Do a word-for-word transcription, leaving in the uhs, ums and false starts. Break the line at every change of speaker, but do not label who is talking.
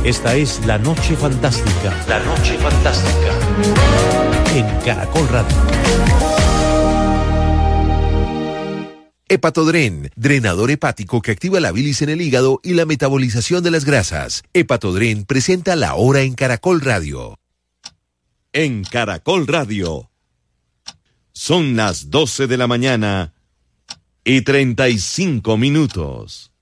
Esta es La Noche Fantástica. La Noche Fantástica. En Caracol Radio.
Hepatodren, drenador hepático que activa la bilis en el hígado y la metabolización de las grasas. Hepatodren presenta La Hora en Caracol Radio.
En Caracol Radio. Son las doce de la mañana y treinta y cinco minutos.